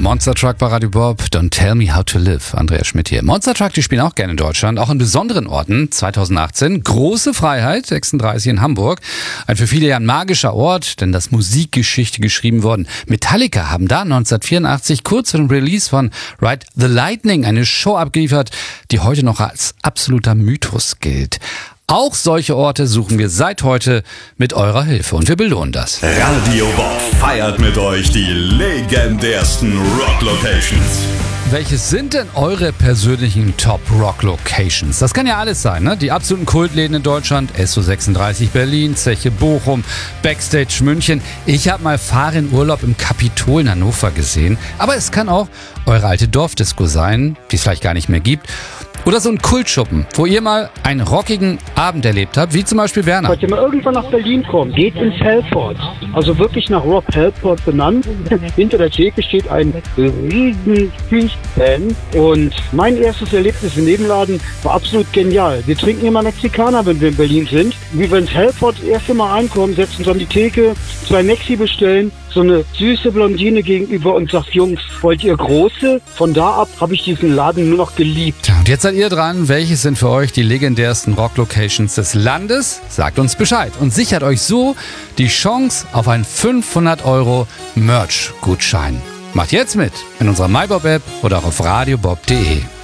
Monster Truck bei Radio Bob, Don't Tell Me How to Live. Andreas Schmidt hier. Monster Truck, die spielen auch gerne in Deutschland, auch in besonderen Orten. 2018, Große Freiheit, 36 in Hamburg. Ein für viele ja ein magischer Ort, denn das Musikgeschichte geschrieben worden. Metallica haben da 1984 kurz vor dem Release von Ride the Lightning eine Show abgeliefert, die heute noch als absoluter Mythos gilt. Auch solche Orte suchen wir seit heute mit eurer Hilfe und wir belohnen das. Radio Bob feiert mit euch die legendärsten Rock-Locations. Welches sind denn eure persönlichen Top-Rock-Locations? Das kann ja alles sein, ne? Die absoluten Kultläden in Deutschland, SO36 Berlin, Zeche Bochum, Backstage München. Ich habe mal Fahrradurlaub im Kapitol in Hannover gesehen. Aber es kann auch eure alte Dorfdisco sein, die es vielleicht gar nicht mehr gibt. Oder so ein Kultschuppen, wo ihr mal einen rockigen Abend erlebt habt, wie zum Beispiel Werner. Falls ihr mal irgendwann nach Berlin kommt, geht ins Halford. Also wirklich nach Rob Halford benannt. Hinter der Theke steht ein riesen Fan. Und mein erstes Erlebnis im Nebenladen war absolut genial. Wir trinken immer Mexikaner, wenn wir in Berlin sind. Wie wir ins Halford das erste Mal reinkommen, setzen uns an die Theke, 2 Mexi bestellen, so eine süße Blondine gegenüber und sagt, Jungs, wollt ihr große? Von da ab habe ich diesen Laden nur noch geliebt. Und jetzt seid ihr dran. Welches sind für euch die legendärsten Rock-Locations des Landes? Sagt uns Bescheid und sichert euch so die Chance auf einen 500 € Merch-Gutschein. Macht jetzt mit in unserer MyBob-App oder auch auf radiobob.de.